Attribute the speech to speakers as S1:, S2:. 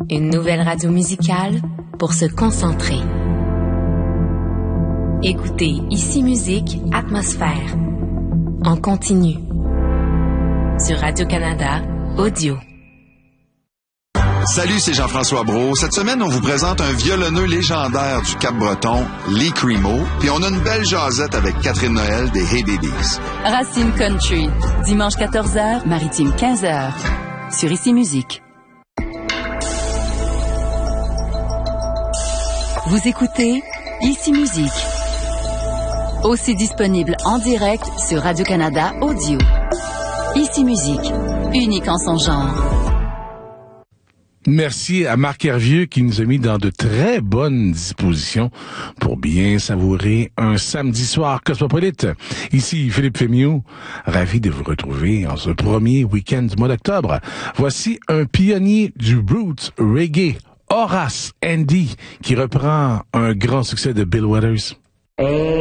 S1: Une nouvelle radio musicale pour se concentrer. Écoutez Ici Musique, Atmosphère. En continu. Sur Radio-Canada, audio.
S2: Salut, c'est Jean-François Brault. Cette semaine, on vous présente un violonneux légendaire du Cap-Breton, Lee Cremo, puis on a une belle jasette avec Catherine Noël des Hey Babies.
S3: Racine Country, dimanche 14h, Maritime 15h, sur Ici Musique. Vous écoutez Ici Musique, aussi disponible en direct sur Radio-Canada Audio. Ici Musique, unique en son genre.
S4: Merci à Marc Hervieux qui nous a mis dans de très bonnes dispositions pour bien savourer un samedi soir cosmopolite. Ici Philippe Fémieux, ravi de vous retrouver en ce premier week-end du mois d'octobre. Voici un pionnier du roots reggae, Horace Andy, qui reprend un grand succès de Bill Withers.